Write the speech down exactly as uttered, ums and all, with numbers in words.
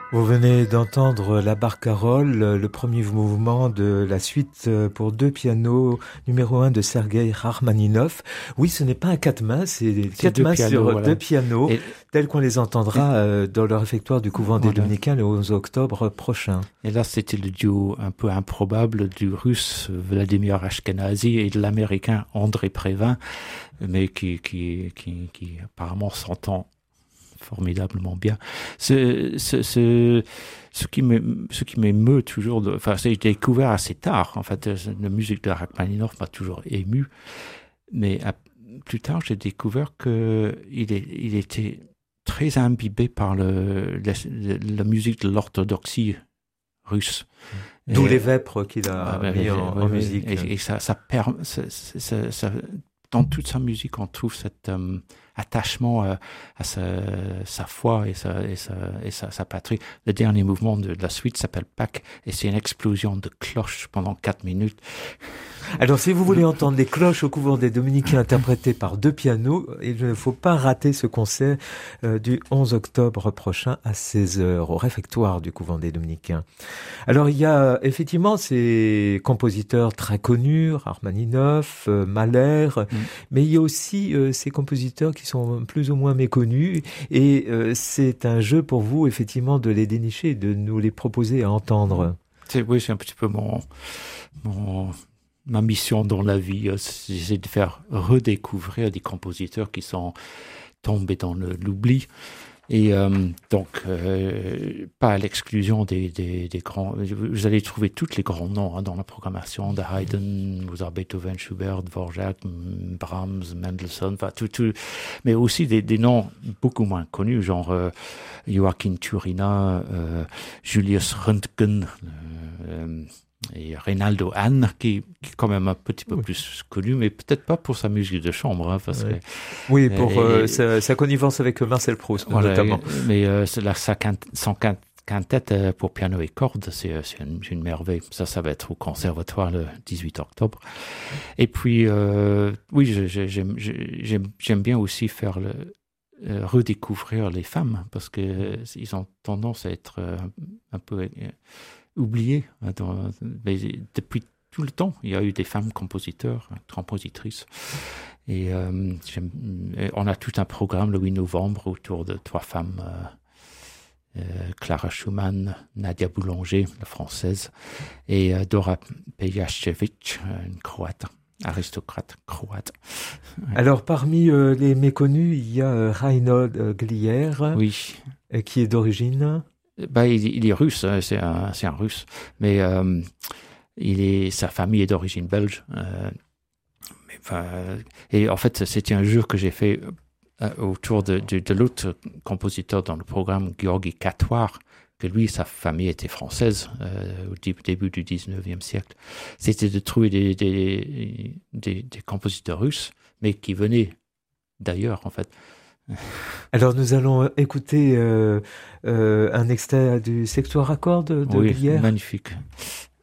Vous venez d'entendre la barcarolle, le premier mouvement de la suite pour deux pianos numéro un de Sergueï Rachmaninov. Oui, ce n'est pas un quatre mains, c'est quatre mains pianos, sur voilà. deux pianos, et, tels qu'on les entendra et, dans le réfectoire du couvent voilà. des Dominicains le onze octobre prochain. Et là, c'était le duo un peu improbable du russe Vladimir Ashkenazi et de l'américain André Prévin, mais qui, qui, qui, qui apparemment s'entend formidablement bien. Ce, ce, ce, ce qui m'émeut, ce qui m'émeut toujours, de, enfin, j'ai découvert assez tard. En fait, la musique de Rachmaninov m'a toujours ému, mais à, plus tard, j'ai découvert que il, est, il était très imbibé par le, la, la musique de l'orthodoxie russe. D'où et, les vêpres qu'il a ah, mis en, ouais, en musique. Et, et ça, ça, permet, ça, ça, ça, dans toute sa musique, on trouve cet euh, attachement à, à sa, sa foi et, sa, et, sa, et sa, sa patrie. Le dernier mouvement de, de la suite s'appelle Pâques et c'est une explosion de cloches pendant quatre minutes. Alors, si vous voulez entendre les cloches au couvent des Dominicains interprétées par deux pianos, il ne faut pas rater ce concert euh, du onze octobre prochain à seize heures au réfectoire du couvent des Dominicains. Alors, il y a effectivement ces compositeurs très connus, Rachmaninov, euh, Mahler, mmh. mais il y a aussi euh, ces compositeurs qui sont plus ou moins méconnus et euh, c'est un jeu pour vous, effectivement, de les dénicher, de nous les proposer à entendre. C'est, oui, c'est un petit peu mon... mon... ma mission dans la vie, c'est de faire redécouvrir des compositeurs qui sont tombés dans le, l'oubli. Et euh, donc, euh, pas à l'exclusion des, des, des grands... Vous allez trouver tous les grands noms hein, dans la programmation de Haydn, Mozart, Beethoven, Schubert, Dvorak, Brahms, Mendelssohn, enfin tout, tout, mais aussi des, des noms beaucoup moins connus, genre euh, Joachim Turina, euh, Julius Röntgen, euh, et Reynaldo Hahn, qui, qui est quand même un petit peu oui. plus connu, mais peut-être pas pour sa musique de chambre. Hein, parce oui. que, oui, pour et, euh, sa, sa connivence avec Marcel Proust, voilà, notamment. Mais euh, la, sa quintette pour piano et cordes, c'est, c'est une, une merveille. Ça, ça va être au conservatoire le dix-huit octobre. Et puis, euh, oui, je, je, j'aime, j'aime, j'aime bien aussi faire le... Euh, redécouvrir les femmes, parce que euh, ils ont tendance à être euh, un peu... Euh, oublié. Dans, mais depuis tout le temps, il y a eu des femmes compositeurs, compositrices. Et euh, on a tout un programme le huit novembre autour de trois femmes, euh, euh, Clara Schumann, Nadia Boulanger, la française, et euh, Dora Pejacevic, une croate, aristocrate croate. Alors, parmi euh, les méconnus, il y a euh, Reinhold Glier, oui. euh, qui est d'origine... Bah, il, il est russe, c'est un, c'est un russe, mais euh, il est, sa famille est d'origine belge. Euh, mais, enfin, et en fait, c'était un jeu que j'ai fait euh, autour de, de, de l'autre compositeur dans le programme, Georgi Katoire, que lui, sa famille était française euh, au début du dix-neuvième siècle. C'était de trouver des, des, des, des compositeurs russes, mais qui venaient d'ailleurs, en fait. Alors nous allons écouter euh, euh, un extrait du Sextoire à cordes de oui, Glier. Magnifique.